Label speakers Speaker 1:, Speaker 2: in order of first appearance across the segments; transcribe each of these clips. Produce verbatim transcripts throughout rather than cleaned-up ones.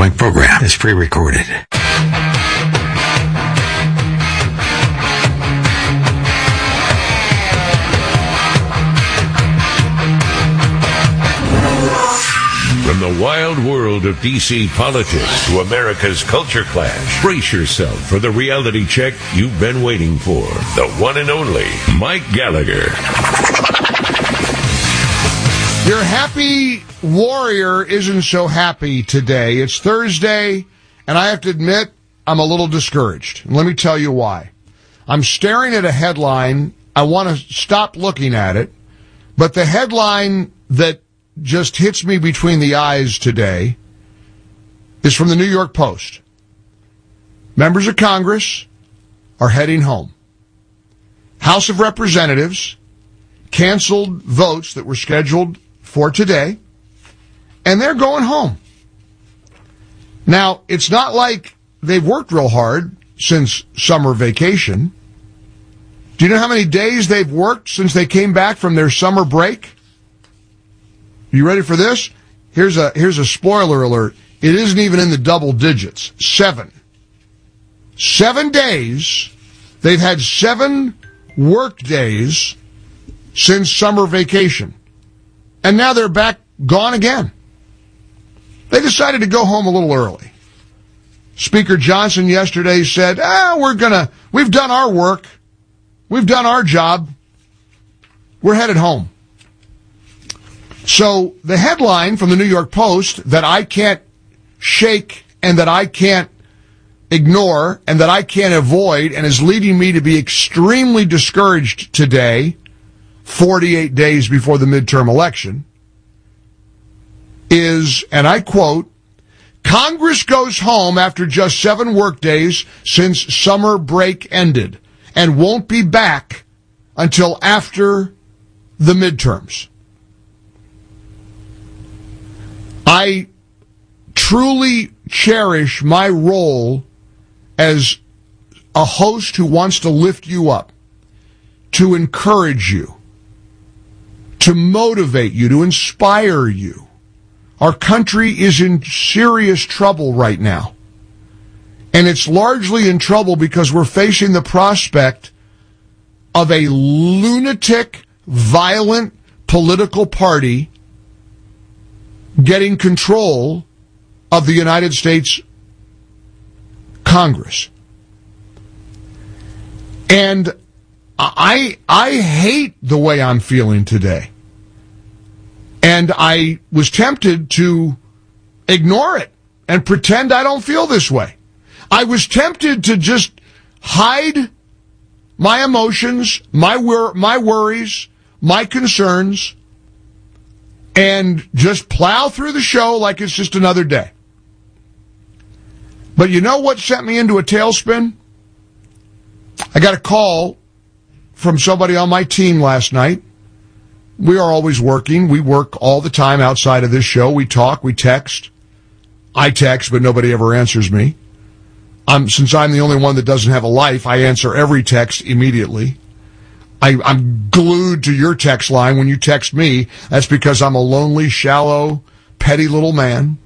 Speaker 1: following program is pre-recorded.
Speaker 2: From the wild world of D C politics to America's culture clash, brace yourself for the reality check you've been waiting for. The one and only Mike Gallagher.
Speaker 3: Your happy warrior isn't so happy today. It's Thursday, and I have to admit, I'm a little discouraged. And let me tell you why. I'm staring at a headline. I want to stop looking at it, but the headline that just hits me between the eyes today is from the New York Post. Members of Congress are heading home. House of Representatives canceled votes that were scheduled for today, and they're going home. Now, it's not like they've worked real hard since summer vacation. Do you know how many days they've worked since they came back from their summer break? You ready for this? Here's a here's a spoiler alert. It isn't even in the double digits. Seven. Seven days. They've had seven work days since summer vacation. And now they're back gone again. They decided to go home a little early. Speaker Johnson yesterday said, ah, we're gonna, we've done our work. We've done our job. We're headed home. So the headline from the New York Post that I can't shake and that I can't ignore and that I can't avoid and is leading me to be extremely discouraged today, forty-eight days before the midterm election, is, and I quote, Congress goes home after just seven workdays since summer break ended and won't be back until after the midterms. I truly cherish my role as a host who wants to lift you up, to encourage you, to motivate you, to inspire you. Our country is in serious trouble right now. And it's largely in trouble because we're facing the prospect of a lunatic, violent political party getting control of the United States Congress. And I I hate the way I'm feeling today. And I was tempted to ignore it and pretend I don't feel this way. I was tempted to just hide my emotions, my wor- my worries, my concerns, and just plow through the show like it's just another day. But you know what sent me into a tailspin? I got a call from somebody on my team last night. We are always working. We work all the time outside of this show. We talk, we text. I text, but nobody ever answers me. I'm, since I'm the only one that doesn't have a life, I answer every text immediately. I, I'm glued to your text line when you text me. That's because I'm a lonely, shallow, petty little man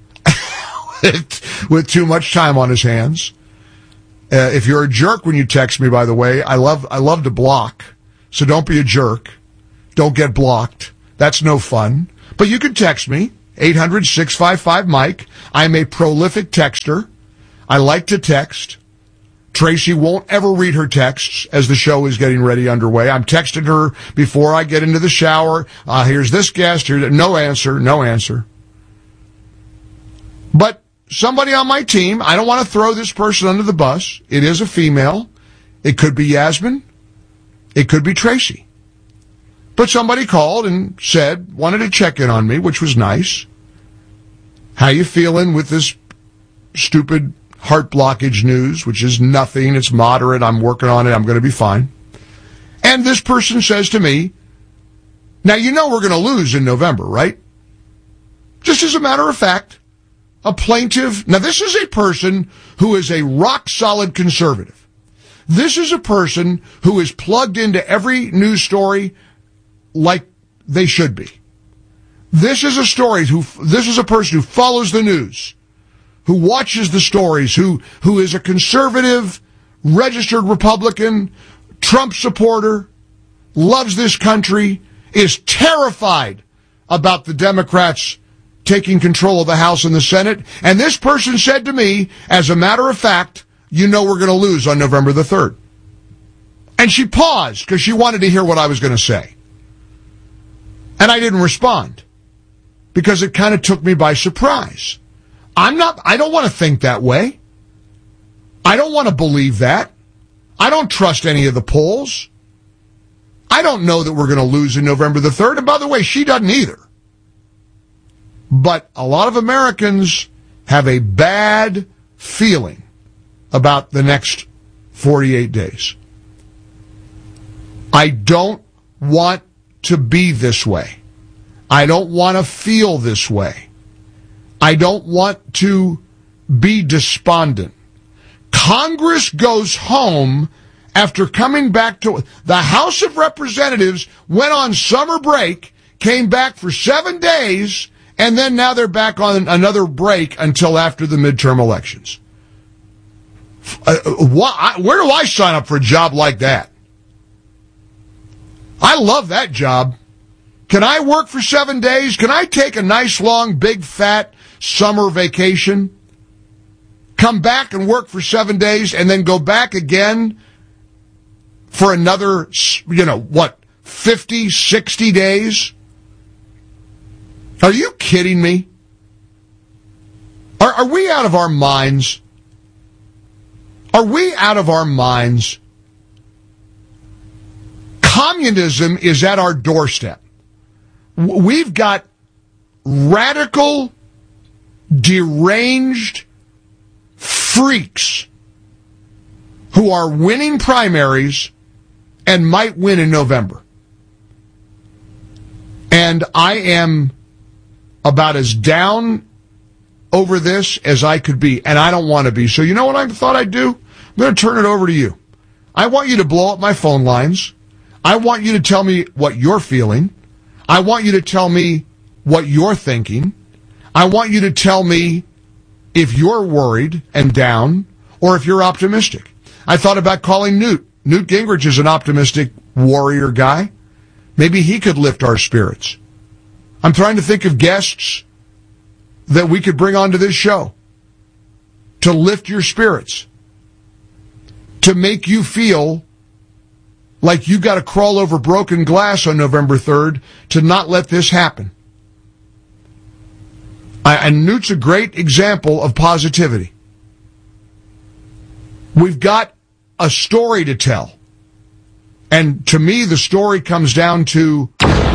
Speaker 3: with too much time on his hands. Uh, if you're a jerk when you text me, by the way, I love I love to block. So don't be a jerk. Don't get blocked. That's no fun. But you can text me, eight hundred, six five five, Mike. I'm a prolific texter. I like to text. Tracy won't ever read her texts as the show is getting ready underway. I'm texting her before I get into the shower. Uh, here's this guest. Here, no answer, no answer. But somebody on my team, I don't want to throw this person under the bus. It is a female. It could be Yasmin. It could be Tracy. But somebody called and said, wanted to check in on me, which was nice. How you feeling with this stupid heart blockage news, which is nothing. It's moderate. I'm working on it. I'm going to be fine. And this person says to me, now you know we're going to lose in November, right? Just as a matter of fact, a plaintiff. Now this is a person who is a rock-solid conservative. This is a person who is plugged into every news story like they should be. This is a story who, this is a person who follows the news, who watches the stories, who, who is a conservative, registered Republican, Trump supporter, loves this country, is terrified about the Democrats taking control of the House and the Senate. And this person said to me, as a matter of fact, you know we're going to lose on November the third. And she paused because she wanted to hear what I was going to say. And I didn't respond because it kind of took me by surprise. I'm not, I don't want to think that way. I don't want to believe that. I don't trust any of the polls. I don't know that we're going to lose in November the third. And by the way, she doesn't either. But a lot of Americans have a bad feeling about the next forty-eight days. I don't want to be this way. I don't want to feel this way. I don't want to be despondent. Congress goes home after coming back to the House of Representatives, went on summer break, came back for seven days, and then now they're back on another break until after the midterm elections. Uh, why, where do I sign up for a job like that? I love that job. Can I work for seven days? Can I take a nice, long, big, fat summer vacation? Come back and work for seven days and then go back again for another, you know, what, fifty, sixty days? Are you kidding me? Are, are we out of our minds? Are we out of our minds? Communism is at our doorstep. We've got radical, deranged freaks who are winning primaries and might win in November. And I am about as down over this as I could be, and I don't want to be. So you know what I thought I'd do? I'm going to turn it over to you. I want you to blow up my phone lines. I want you to tell me what you're feeling. I want you to tell me what you're thinking. I want you to tell me if you're worried and down or if you're optimistic. I thought about calling Newt. Newt Gingrich is an optimistic warrior guy. Maybe he could lift our spirits. I'm trying to think of guests that we could bring onto this show to lift your spirits, to make you feel like you got to crawl over broken glass on November third to not let this happen. I, and Newt's a great example of positivity. We've got a story to tell. And to me, the story comes down to...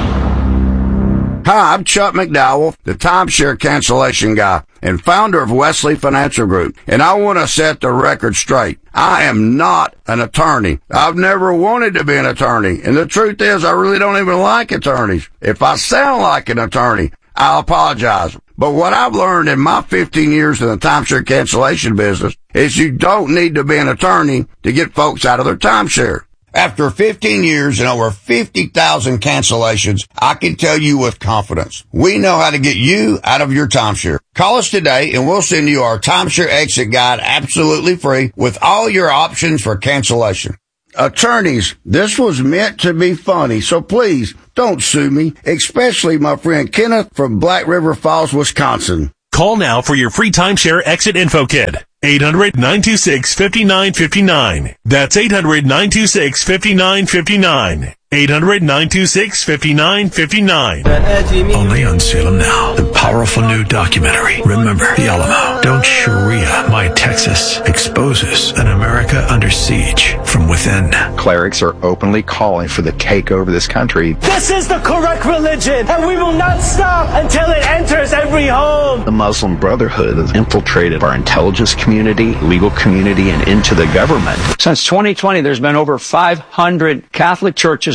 Speaker 1: Hi, I'm Chuck McDowell, the timeshare cancellation guy and founder of Wesley Financial Group, and I want to set the record straight. I am not an attorney. I've never wanted to be an attorney, and the truth is I really don't even like attorneys. If I sound like an attorney, I apologize. But what I've learned in my fifteen years in the timeshare cancellation business is you don't need to be an attorney to get folks out of their timeshare. After fifteen years and over fifty thousand cancellations, I can tell you with confidence, we know how to get you out of your timeshare. Call us today and we'll send you our timeshare exit guide absolutely free with all your options for cancellation. Attorneys, this was meant to be funny, so please don't sue me, especially my friend Kenneth from Black River Falls, Wisconsin.
Speaker 4: Call now for your free timeshare exit info kit. eight hundred, nine two six, five nine five nine. That's eight hundred, nine two six, five nine five nine. eight hundred, nine two six, five nine five nine.
Speaker 5: Only on Salem Now, the powerful new documentary, Remember the Alamo. Don't Sharia My Texas exposes an America under siege from within.
Speaker 6: Clerics are openly calling for the takeover of this country.
Speaker 7: This is the correct religion, and we will not stop until it enters every home.
Speaker 6: The Muslim Brotherhood has infiltrated our intelligence community, legal community, and into the government.
Speaker 8: Since twenty twenty, there's been over five hundred Catholic churches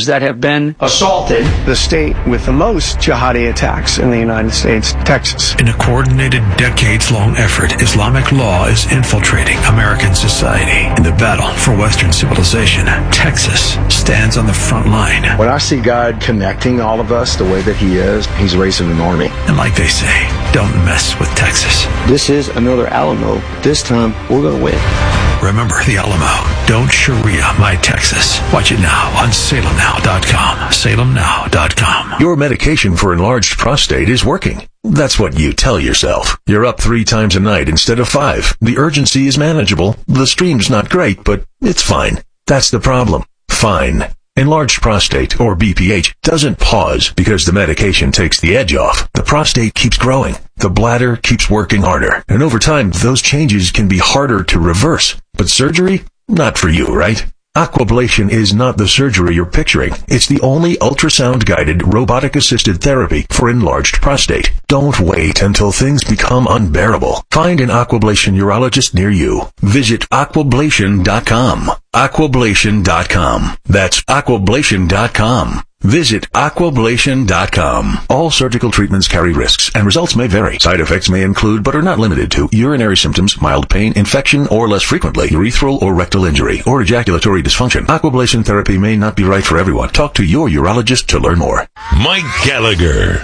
Speaker 8: that have been assaulted.
Speaker 9: The state with the most jihadi attacks in the United States, Texas.
Speaker 5: In a coordinated, decades-long effort, Islamic law is infiltrating American society. In the battle for Western civilization, Texas stands on the front line.
Speaker 6: When I see God connecting all of us the way that he is, he's raising an army.
Speaker 5: And like they say, don't mess with Texas.
Speaker 10: This is another Alamo. This time, we're going to win.
Speaker 5: Remember the Alamo. Don't Sharia my Texas. Watch it now on Salem Now dot com. Salem Now dot com.
Speaker 2: Your medication for enlarged prostate is working. That's what you tell yourself. You're up three times a night instead of five. The urgency is manageable. The stream's not great, but it's fine. That's the problem. Fine. Enlarged prostate, or B P H, doesn't pause because the medication takes the edge off. The prostate keeps growing. The bladder keeps working harder. And over time, those changes can be harder to reverse. But surgery? Not for you, right? Aquablation is not the surgery you're picturing. It's the only ultrasound-guided, robotic-assisted therapy for enlarged prostate. Don't wait until things become unbearable. Find an Aquablation urologist near you. Visit aquablation dot com. aquablation dot com. That's aquablation dot com. Visit aquablation dot com. All surgical treatments carry risks, and results may vary. Side effects may include, but are not limited to, urinary symptoms, mild pain, infection, or less frequently, urethral or rectal injury, or ejaculatory dysfunction. Aquablation therapy may not be right for everyone. Talk to your urologist to learn more. Mike Gallagher.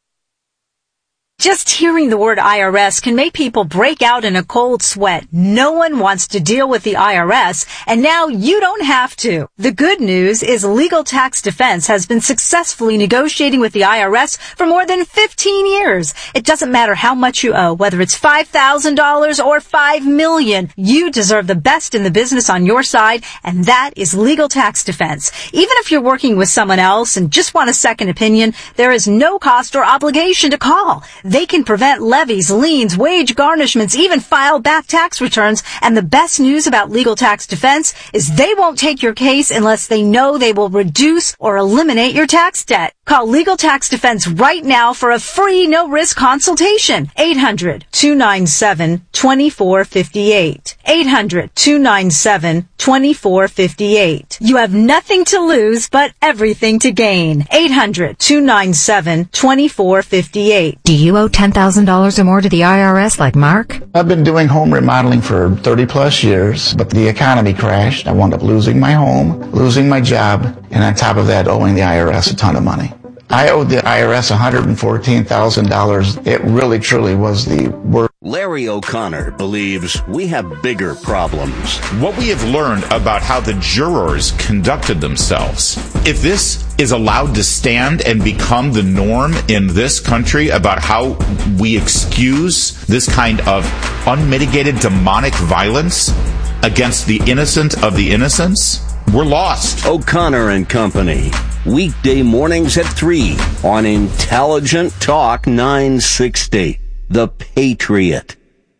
Speaker 11: Just hearing the word I R S can make people break out in a cold sweat. No one wants to deal with the I R S, and now you don't have to. The good news is Legal Tax Defense has been successfully negotiating with the I R S for more than fifteen years. It doesn't matter how much you owe, whether it's five thousand dollars or five million dollars. You deserve the best in the business on your side, and that is Legal Tax Defense. Even if you're working with someone else and just want a second opinion, there is no cost or obligation to call. They can prevent levies, liens, wage garnishments, even file back tax returns. And the best news about Legal Tax Defense is they won't take your case unless they know they will reduce or eliminate your tax debt. Call Legal Tax Defense right now for a free, no-risk consultation. eight hundred, two nine seven, two four five eight. eight hundred, two nine seven, two four five eight. You have nothing to lose, but everything to gain. eight hundred, two nine seven, two four five eight.
Speaker 12: Do you owe ten thousand dollars or more to the I R S like Mark?
Speaker 13: I've been doing home remodeling for thirty plus years, but the economy crashed. I wound up losing my home, losing my job, and on top of that, owing the I R S a ton of money. I owed the I R S one hundred fourteen thousand dollars. It really, truly was the worst.
Speaker 14: Larry O'Connor believes we have bigger problems.
Speaker 15: What we have learned about how the jurors conducted themselves, if this is allowed to stand and become the norm in this country about how we excuse this kind of unmitigated demonic violence against the innocent of the innocents, we're lost.
Speaker 14: O'Connor and Company, weekday mornings at three on Intelligent Talk nine sixty. The Patriot.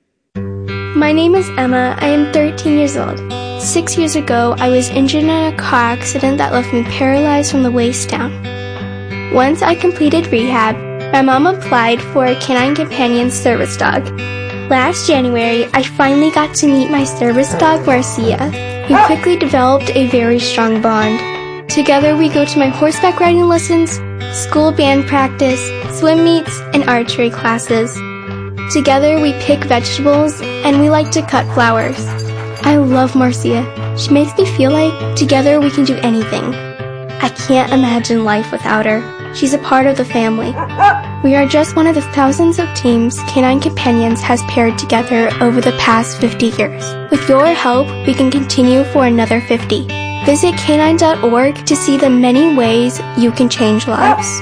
Speaker 16: My name is Emma. I am thirteen years old. Six years ago, I was injured in a car accident that left me paralyzed from the waist down. Once I completed rehab, my mom applied for a Canine Companion service dog. Last January, I finally got to meet my service dog, Marcia. We quickly developed a very strong bond. Together, we go to my horseback riding lessons, school band practice, swim meets, and archery classes. Together, we pick vegetables, and we like to cut flowers. I love Marcia. She makes me feel like together we can do anything. I can't imagine life without her. She's a part of the family. We are just one of the thousands of teams Canine Companions has paired together over the past fifty years. With your help, we can continue for another fifty. Visit canine dot org to see the many ways you can change lives.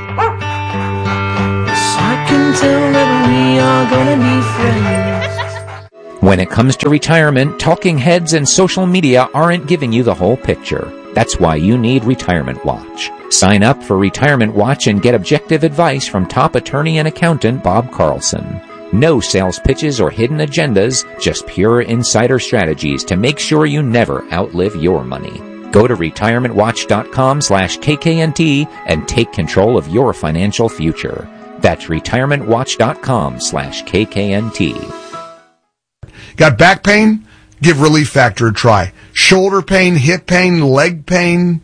Speaker 17: I can tell that we are gonna be friends.
Speaker 18: When it comes to retirement, talking heads and social media aren't giving you the whole picture. That's why you need Retirement Watch. Sign up for Retirement Watch and get objective advice from top attorney and accountant Bob Carlson. No sales pitches or hidden agendas, just pure insider strategies to make sure you never outlive your money. Go to retirement watch dot com slash K K N T and take control of your financial future. That's retirement watch dot com slash K K N T.
Speaker 3: Got back pain? Give Relief Factor a try. Shoulder pain, hip pain, leg pain,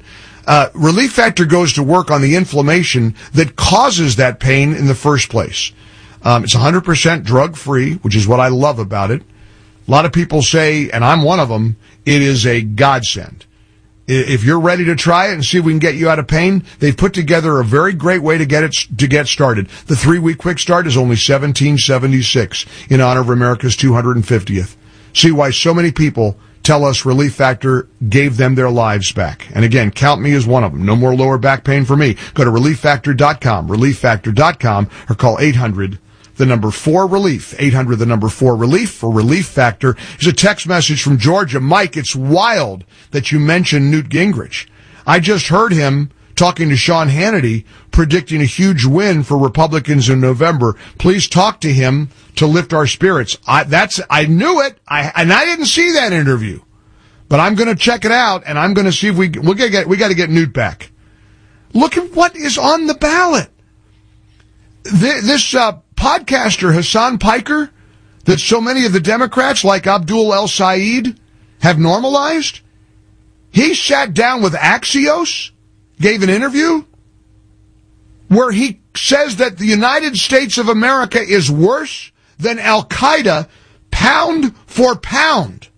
Speaker 3: Uh, Relief Factor goes to work on the inflammation that causes that pain in the first place. Um, it's one hundred percent drug-free, which is what I love about it. A lot of people say, and I'm one of them, it is a godsend. If you're ready to try it and see if we can get you out of pain, they've put together a very great way to get it to get started. The three-week quick start is only seventeen seventy-six in honor of America's two hundred fiftieth. See why so many people tell us Relief Factor gave them their lives back. And again, count me as one of them. No more lower back pain for me. Go to relief factor dot com, relief factor dot com, or call eight hundred the number four relief, eight hundred the number four relief for Relief Factor. Here's a text message from Georgia. Mike, it's wild that you mentioned Newt Gingrich. I just heard him talking to Sean Hannity, predicting a huge win for Republicans in November. Please talk to him to lift our spirits. I, that's, I knew it, I, and I didn't see that interview, but I'm going to check it out, and I'm going to see if we, we'll get, we got to get Newt back. Look at what is on the ballot. This, uh, podcaster Hassan Piker that so many of the Democrats like Abdul El Sayed have normalized, he sat down with Axios, gave an interview where he says that the United States of America is worse than Al-Qaeda pound for pound.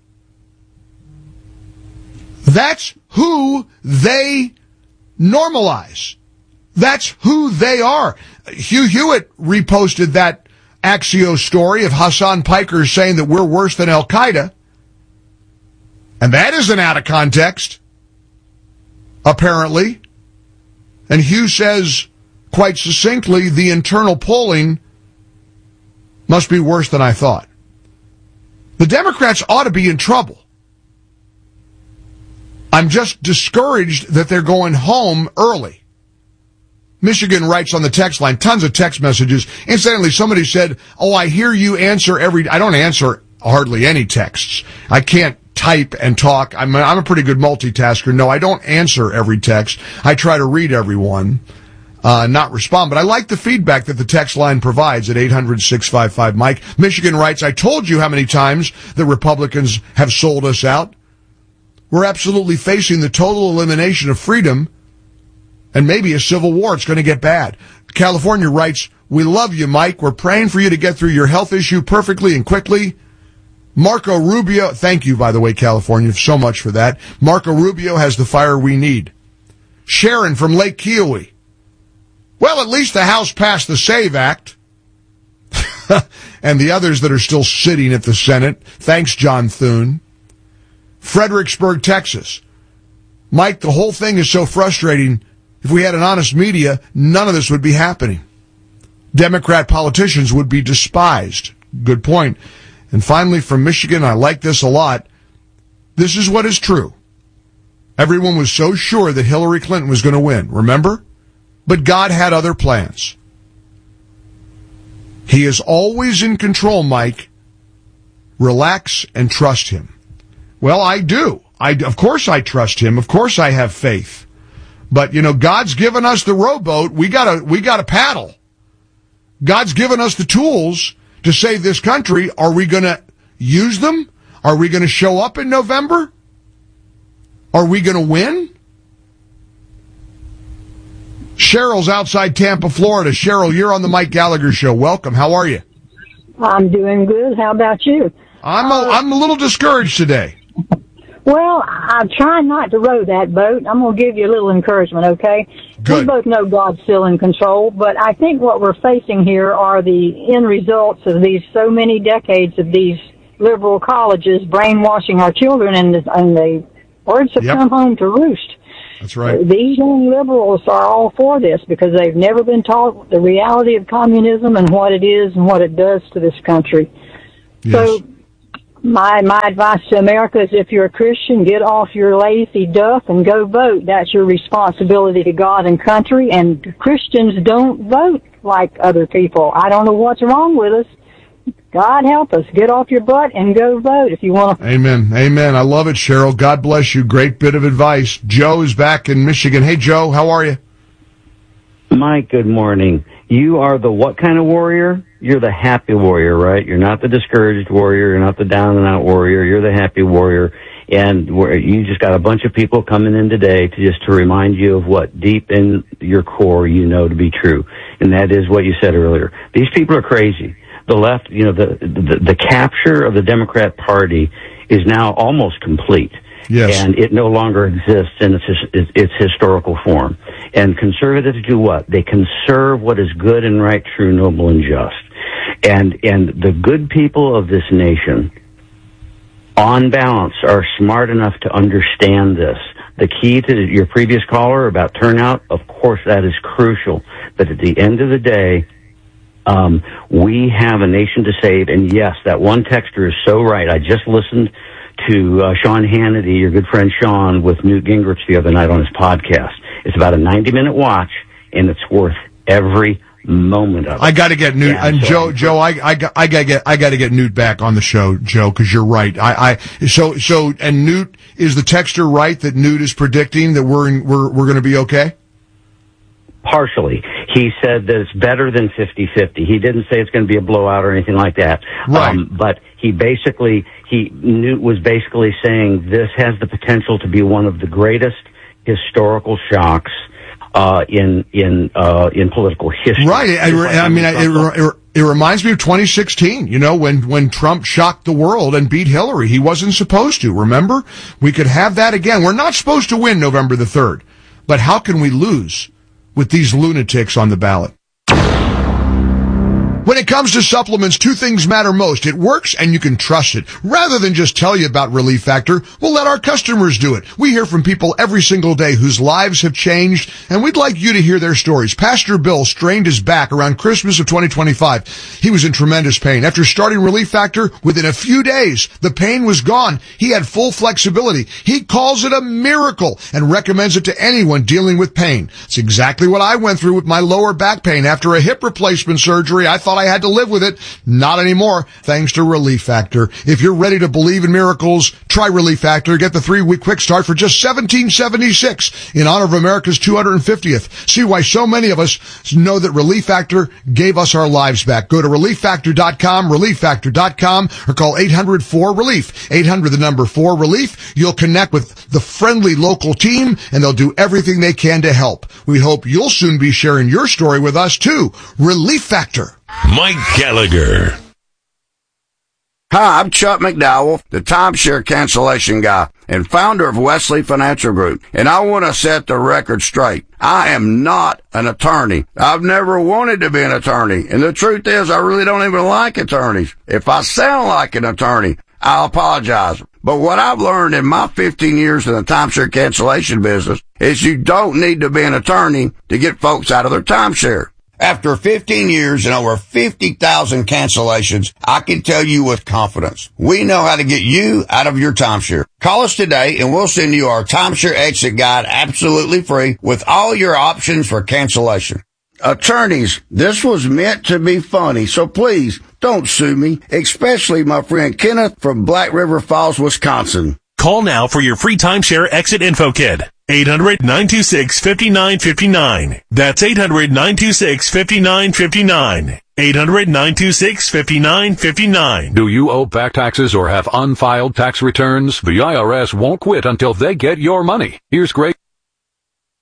Speaker 3: That's who they normalize. That's who they are. Hugh Hewitt reposted that Axios story of Hassan Piker saying that we're worse than Al-Qaeda. And that isn't out of context, apparently. And Hugh says, quite succinctly, the internal polling must be worse than I thought. The Democrats ought to be in trouble. I'm just discouraged that they're going home early. Michigan writes on the text line, tons of text messages. Incidentally, somebody said, oh, I hear you answer every, I don't answer hardly any texts. I can't type and talk. I'm a, I'm a pretty good multitasker. No, I don't answer every text. I try to read every one, uh, not respond. But I like the feedback that the text line provides at eight hundred six five five Mike. Michigan writes, I told you how many times the Republicans have sold us out. We're absolutely facing the total elimination of freedom and maybe a civil war. It's going to get bad. California writes, we love you, Mike. We're praying for you to get through your health issue perfectly and quickly. Marco Rubio, thank you, by the way, California, so much for that. Marco Rubio has the fire we need. Sharon from Lake Kiowee. Well, at least the House passed the SAVE Act. And the others that are still sitting at the Senate. Thanks, John Thune. Fredericksburg, Texas. Mike, the whole thing is so frustrating. If we had an honest media, none of this would be happening. Democrat politicians would be despised. Good point. And finally, from Michigan, I like this a lot. This is what is true. Everyone was so sure that Hillary Clinton was going to win, remember? But God had other plans. He is always in control, Mike. Relax and trust him. Well, I do. I, of course I trust him. Of course I have faith. But, you know, God's given us the rowboat. We gotta, we gotta paddle. God's given us the tools to save this country. Are we gonna use them? Are we gonna show up in November? Are we gonna win? Cheryl's outside Tampa, Florida. Cheryl, you're on the Mike Gallagher Show. Welcome. How are you?
Speaker 8: I'm doing good. How about you?
Speaker 3: I'm a, I'm a little discouraged today.
Speaker 8: Well, I'm trying not to row that boat. I'm going to give you a little encouragement, okay?
Speaker 3: Good.
Speaker 8: We both know God's still in control, but I think what we're facing here are the end results of these so many decades of these liberal colleges brainwashing our children, and the, and the birds have
Speaker 3: Yep.
Speaker 8: come home to roost.
Speaker 3: That's right.
Speaker 8: These young liberals are all for this because they've never been taught the reality of communism and what it is and what it does to this country.
Speaker 3: Yes.
Speaker 8: So my my advice to America is if you're a Christian, get off your lazy duff and go vote. That's your responsibility to God and country, and Christians don't vote like other people. I don't know what's wrong with us. God help us. Get off your butt and go vote if you want to.
Speaker 3: Amen. Amen. I love it, Cheryl. God bless you. Great bit of advice. Joe is back in Michigan. Hey, Joe, how are you?
Speaker 19: Mike, good morning. You are the what kind of warrior? you're the happy warrior, right? You're not the discouraged warrior. You're not the down and out warrior. You're the happy warrior. And where you just got a bunch of people coming in today to just to remind you of what deep in your core you know to be true. And that is what you said earlier. These people are crazy. The left, you know, the, the, the capture of the Democrat Party is now almost complete.
Speaker 3: Yes.
Speaker 19: And it no longer exists in its, its, its historical form. And conservatives do what? They conserve what is good and right, true, noble, and just. And, and the good people of this nation, on balance, are smart enough to understand this. The key to your previous caller about turnout, of course, that is crucial. But at the end of the day, um, we have a nation to save. And yes, that one texter is so right. I just listened to uh, Sean Hannity, your good friend Sean, with Newt Gingrich the other night on his podcast. It's about a ninety-minute watch, and it's worth every moment of it.
Speaker 3: I got to get Newt
Speaker 19: yeah,
Speaker 3: and
Speaker 19: so
Speaker 3: Joe. Joe, I I got I got to get I got to get Newt back on the show, Joe, because you're right. I, I so so and Newt, is the texter right that Newt is predicting that we're in, we're we're going to be okay?
Speaker 19: Partially. He said that it's better than fifty-fifty. He didn't say it's going to be a blowout or anything like that.
Speaker 3: Right.
Speaker 19: Um, but he basically, he Newt was basically saying this has the potential to be one of the greatest historical shocks uh, in in uh, in political history.
Speaker 3: Right. I, I, I mean, it, it, it reminds me of twenty sixteen. You know, when when Trump shocked the world and beat Hillary, he wasn't supposed to. Remember, we could have that again. We're not supposed to win November the third, but how can we lose with these lunatics on the ballot? When it comes to supplements, two things matter most. It works and you can trust it. Rather than just tell you about Relief Factor, we'll let our customers do it. We hear from people every single day whose lives have changed, and we'd like you to hear their stories. Pastor Bill strained his back around Christmas of twenty twenty-five. He was in tremendous pain. After starting Relief Factor, within a few days, the pain was gone. He had full flexibility. He calls it a miracle and recommends it to anyone dealing with pain. It's exactly what I went through with my lower back pain after a hip replacement surgery. I thought I had to live with it. Not anymore, thanks to Relief Factor. If you're ready to believe in miracles, try Relief Factor. Get the three-week quick start for just seventeen seventy-six in honor of America's two hundred fiftieth. See why so many of us know that Relief Factor gave us our lives back. Go to relief factor dot com, relief factor dot com, or call eight hundred four relief. eight hundred, the number four relief. You'll connect with the friendly local team, and they'll do everything they can to help. We hope you'll soon be sharing your story with us, too. Relief Factor.
Speaker 2: Mike Gallagher.
Speaker 1: Hi, I'm Chuck McDowell, the timeshare cancellation guy and founder of Wesley Financial Group, and I want to set the record straight. I am not an attorney. I've never wanted to be an attorney, and the truth is I really don't even like attorneys. If I sound like an attorney, I'll apologize. But what I've learned in my fifteen years in the timeshare cancellation business is you don't need to be an attorney to get folks out of their timeshare. After fifteen years and over fifty thousand cancellations, I can tell you with confidence, we know how to get you out of your timeshare. Call us today and we'll send you our timeshare exit guide absolutely free with all your options for cancellation. Attorneys, this was meant to be funny, so please don't sue me, especially my friend Kenneth from Black River Falls, Wisconsin.
Speaker 4: Call now for your free timeshare exit info kit. eight hundred, nine two six, five nine five nine. That's eight hundred, nine two six, five nine five nine. eight hundred, nine two six, five nine five nine.
Speaker 20: Do you owe back taxes or have unfiled tax returns? The I R S won't quit until they get your money. Here's Greg.